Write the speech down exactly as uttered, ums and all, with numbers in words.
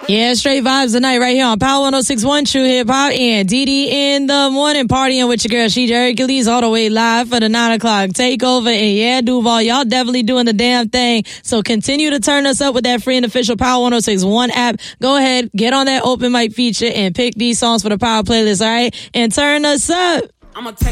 Yeah, straight vibes tonight right here on Power one oh six point one True Hip Hop and D D in the morning, partying with your girl Sheej Hercules all the way live for the nine o'clock takeover. And yeah, Duval, y'all definitely doing the damn thing. So continue to turn us up with that free and official Power one oh six point one app. Go ahead, get on that open mic feature and pick these songs for the Power playlist, all right? And turn us up. I'm gonna take